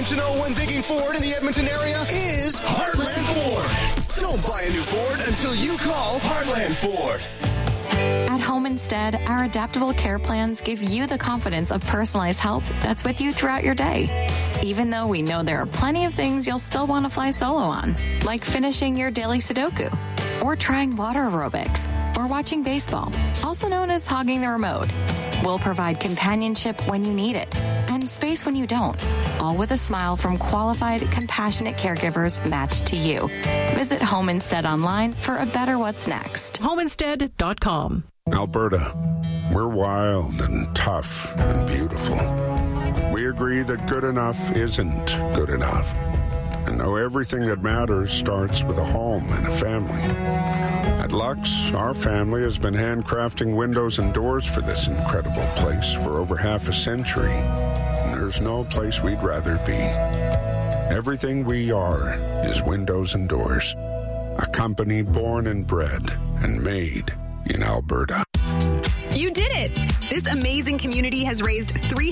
to know when thinking Ford in the Edmonton area is Heartland Ford. Don't buy a new Ford until you call Heartland Ford. At Home Instead, our adaptable care plans give you the confidence of personalized help that's with you throughout your day. Even though we know there are plenty of things you'll still want to fly solo on, like finishing your daily Sudoku, or trying water aerobics, or watching baseball, also known as hogging the remote. We'll provide companionship when you need it, and space when you don't, all with a smile from qualified, compassionate caregivers matched to you. Visit Home Instead online for a better what's next. HomeInstead.com. Alberta, we're wild and tough and beautiful. We agree that good enough isn't good enough. And know everything that matters starts with a home and a family. At Lux, our family has been handcrafting windows and doors for this incredible place for over half a century. And there's no place we'd rather be. Everything we are is windows and doors. A company born and bred and made in Alberta. You did it! This amazing community has raised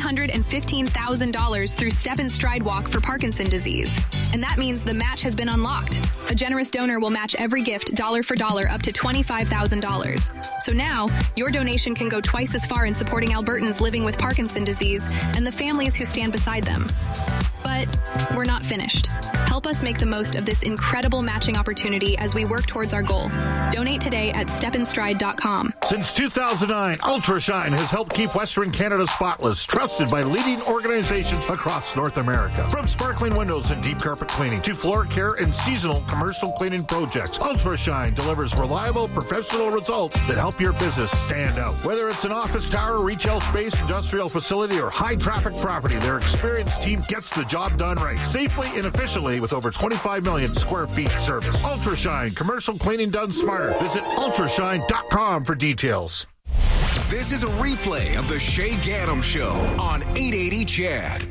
$315,000 through Step and Stride Walk for Parkinson's disease. And that means the match has been unlocked. A generous donor will match every gift dollar for dollar up to $25,000. So now, your donation can go twice as far in supporting Albertans living with Parkinson's disease and the families who stand beside them. But we're not finished. Help us make the most of this incredible matching opportunity as we work towards our goal. Donate today at stepandstride.com. Since 2009, UltraShine has helped keep Western Canada spotless, trusted by leading organizations across North America. From sparkling windows and deep carpet cleaning to floor care and seasonal commercial cleaning projects, UltraShine delivers reliable, professional results that help your business stand out. Whether it's an office tower, retail space, industrial facility, or high-traffic property, their experienced team gets the job done right, safely and efficiently with over 25 million square feet service. UltraShine, commercial cleaning done smarter. Visit ultrashine.com for details. This is a replay of the Shay Gaddam Show on 880 CHED.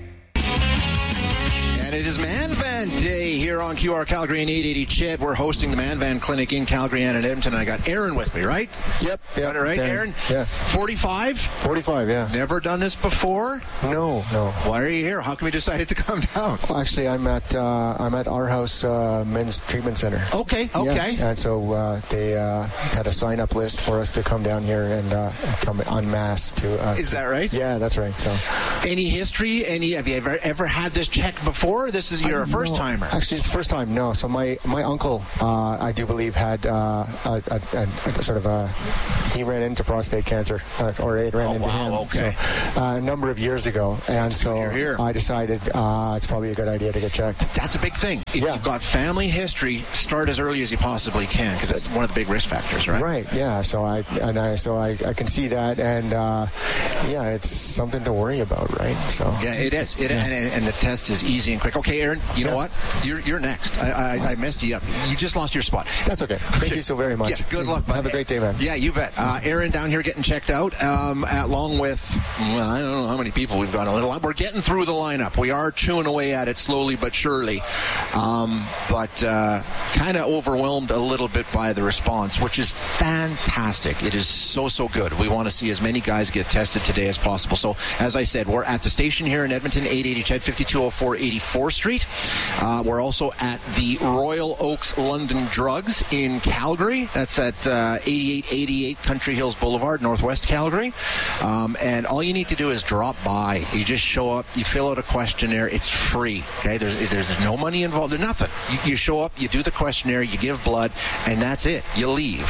And it is Man Van Day here on QR Calgary and 880 CHED. We're hosting the Man Van Clinic in Calgary and in Edmonton. And I got Aaron with me, right? Yep. Got it right, Aaron? Yeah. 45? 45, yeah. Never done this before? No. Why are you here? How come you decided to come down? Well, actually, I'm at Our House Men's Treatment Center. Okay. Yeah. And so they had a sign-up list for us to come down here and come en masse to... Is that right? Yeah, that's right. So, any history? Have you ever had this check before? This is your first timer. Actually, it's the first time. No. So my uncle, I do believe, had a sort of a. He ran into prostate cancer, or it ran into him. Okay. So, a number of years ago, and so I decided it's probably a good idea to get checked. That's a big thing. If you've got family history, start as early as you possibly can, because that's one of the big risk factors, right? Right. Yeah. So I can see that, and it's something to worry about, right? So yeah, it is. And the test is easy and quick. Okay, Aaron, you know what? You're next. I messed you up. You just lost your spot. That's okay. Thank you so very much. Yeah, good luck, bud. Have a great day, man. Yeah, you bet. Aaron down here getting checked out, along with, I don't know how many people we've got. We're getting through the lineup. We are chewing away at it slowly but surely, but kind of overwhelmed a little bit by the response, which is fantastic. It is so good. We want to see as many guys get tested today as possible. So, as I said, we're at the station here in Edmonton, 880 CHED, 5204 84th Street. We're also at the Royal Oaks London Drugs in Calgary. That's at 8888 Country Hills Boulevard, Northwest Calgary. And all you need to do is drop by. You just show up, you fill out a questionnaire. It's free. Okay, there's no money involved. There's nothing. You show up, you do the questionnaire, you give blood, and that's it. You leave.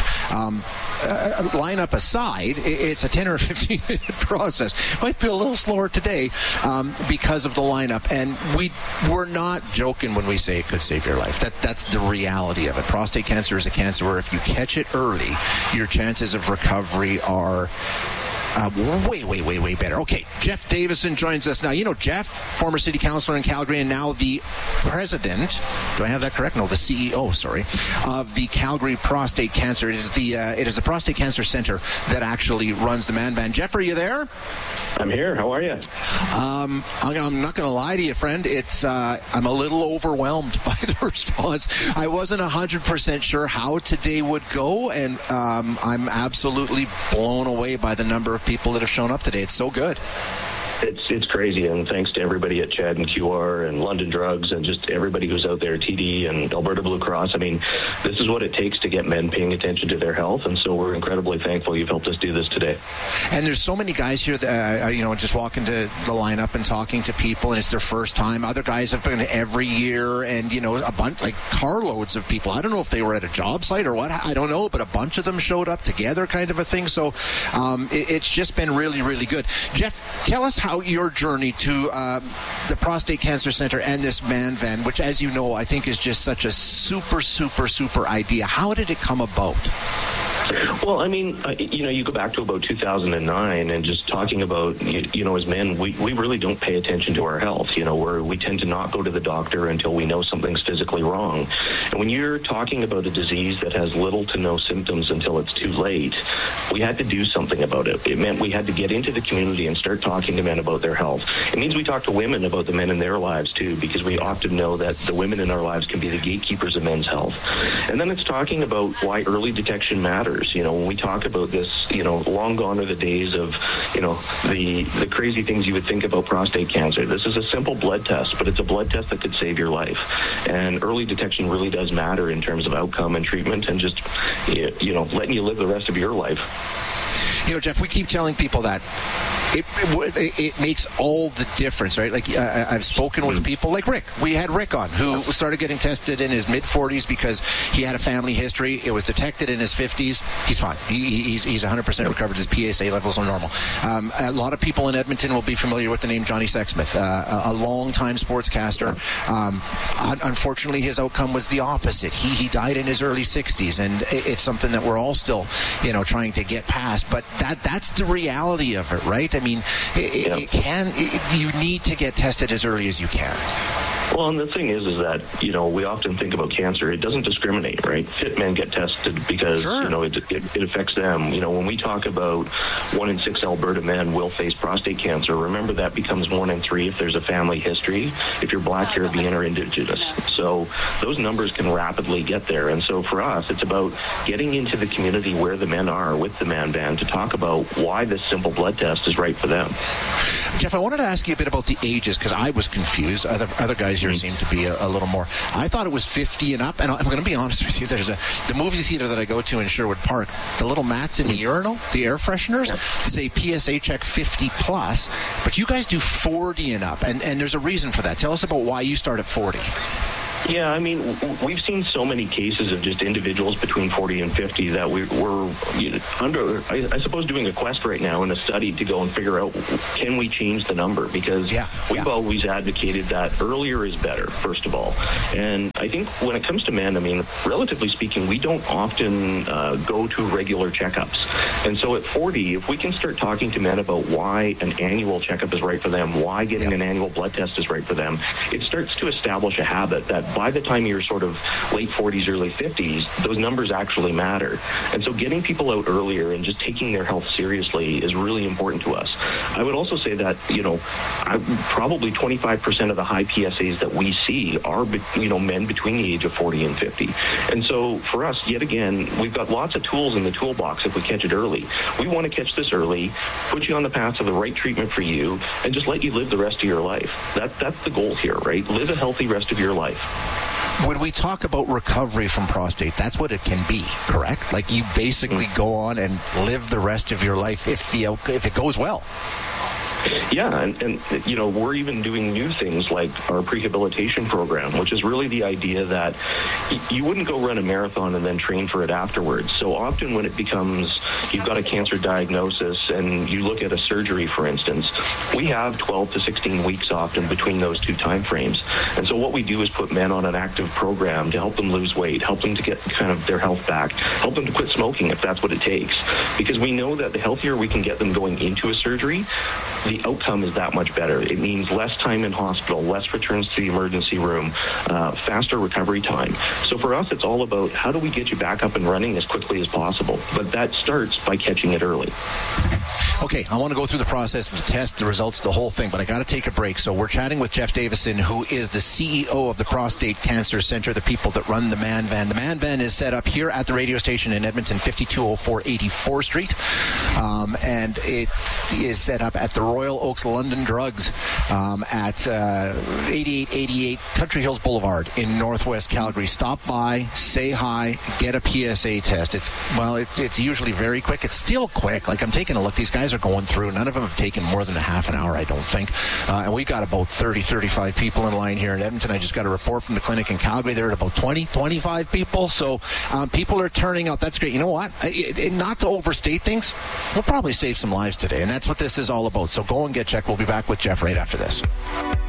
Lineup aside, it's a 10 or 15 minute process. Might be a little slower today because of the lineup. And we're not joking when we say it could save your life. That's the reality of it. Prostate cancer is a cancer where if you catch it early, your chances of recovery are way better. Okay, Jeff Davison joins us now. You know Jeff, former city councilor in Calgary and now the president, do I have that correct? No, the CEO, sorry, of the Calgary Prostate Cancer. It is the Prostate Cancer Center that actually runs the Man Van. Jeff, are you there? I'm here. How are you? I'm not going to lie to you, friend. I'm a little overwhelmed by the response. I wasn't 100% sure how today would go, and I'm absolutely blown away by the number of people that have shown up today. It's so good. It's crazy, and thanks to everybody at Chad and QR and London Drugs and just everybody who's out there, TD and Alberta Blue Cross. I mean, this is what it takes to get men paying attention to their health, and so we're incredibly thankful you've helped us do this today. And there's so many guys here that, just walking to the lineup and talking to people, and it's their first time. Other guys have been every year, and, a bunch, like carloads of people. I don't know if they were at a job site or what, I don't know, but a bunch of them showed up together kind of a thing. So it's just been really, really good. Jeff, tell us how your journey to the Prostate Cancer Center and this man van, which, as you know, I think is just such a super, super, super idea. How did it come about? Well, I mean, you go back to about 2009 and just talking about, as men, we really don't pay attention to our health. We tend to not go to the doctor until we know something's physically wrong. And when you're talking about a disease that has little to no symptoms until it's too late, we had to do something about it. It meant we had to get into the community and start talking to men about their health. It means we talk to women about the men in their lives, too, because we often know that the women in our lives can be the gatekeepers of men's health. And then it's talking about why early detection matters. When we talk about this, long gone are the days of, the crazy things you would think about prostate cancer. This is a simple blood test, but it's a blood test that could save your life. And early detection really does matter in terms of outcome and treatment and just, letting you live the rest of your life. Jeff, we keep telling people that it makes all the difference, right? Like I've spoken with people like Rick. We had Rick on, who started getting tested in his mid-40s because he had a family history. It was detected in his 50s. He's fine. He's 100% recovered. His PSA levels are normal. A lot of people in Edmonton will be familiar with the name Johnny Sexsmith, a long-time sportscaster. Unfortunately, his outcome was the opposite. He died in his early 60s, and it's something that we're all still, trying to get past. But that's the reality of it, right? I mean, you need to get tested as early as you can. Well, and the thing is that, we often think about cancer. It doesn't discriminate, right? Fit men get tested because, it affects them. When we talk about 1 in 6 Alberta men will face prostate cancer, remember that becomes 1 in 3 if there's a family history, if you're Black, Caribbean, or Indigenous. So those numbers can rapidly get there. And so for us, it's about getting into the community where the men are with the man band to talk about why this simple blood test is right for them. Jeff, I wanted to ask you a bit about the ages because I was confused. Other guys here seem to be a little more. I thought it was 50 and up, and I'm going to be honest with you. There's the movie theater that I go to in Sherwood Park. The little mats in the urinal, the air fresheners, say PSA check 50 plus, but you guys do 40 and up, and there's a reason for that. Tell us about why you start at 40. Yeah, I mean, we've seen so many cases of just individuals between 40 and 50 that we're under, I suppose, doing a quest right now in a study to go and figure out, can we change the number? Because we've always advocated that earlier is better, first of all. And I think when it comes to men, I mean, relatively speaking, we don't often go to regular checkups. And so at 40, if we can start talking to men about why an annual checkup is right for them, why getting an annual blood test is right for them, it starts to establish a habit that by the time you're sort of late 40s, early 50s, those numbers actually matter. And so getting people out earlier and just taking their health seriously is really important to us. I would also say that, probably 25% of the high PSAs that we see are, men between the age of 40 and 50. And so for us, yet again, we've got lots of tools in the toolbox if we catch it early. We want to catch this early, put you on the path to the right treatment for you, and just let you live the rest of your life. That's the goal here, right? Live a healthy rest of your life. When we talk about recovery from prostate, that's what it can be, correct? Like you basically go on and live the rest of your life if it goes well. Yeah, and we're even doing new things like our prehabilitation program, which is really the idea that you wouldn't go run a marathon and then train for it afterwards. So often when it becomes, you've got a cancer diagnosis and you look at a surgery, for instance, we have 12 to 16 weeks often between those two time frames. And so what we do is put men on an active program to help them lose weight, help them to get kind of their health back, help them to quit smoking if that's what it takes. Because we know that the healthier we can get them going into a surgery, the outcome is that much better. It means less time in hospital, less returns to the emergency room, faster recovery time. So for us, it's all about how do we get you back up and running as quickly as possible. But that starts by catching it early. Okay, I want to go through the process, the test, the results, the whole thing, but I got to take a break. So we're chatting with Jeff Davison, who is the CEO of the Prostate Cancer Center, the people that run the Man Van. The Man Van is set up here at the radio station in Edmonton, 5204 84th Street, and it is set up at the Royal Royal Oaks London Drugs at 8888 Country Hills Boulevard in Northwest Calgary. Stop by, say hi, get a PSA test. It's usually very quick. It's still quick. Like, I'm taking a look. These guys are going through. None of them have taken more than a half an hour, I don't think. And we've got about 30, 35 people in line here in Edmonton. I just got a report from the clinic in Calgary. They're at about 20, 25 people. So people are turning out. That's great. You know what? Not to overstate things, we'll probably save some lives today. And that's what this is all about. So go and get checked. We'll be back with Jeff right after this.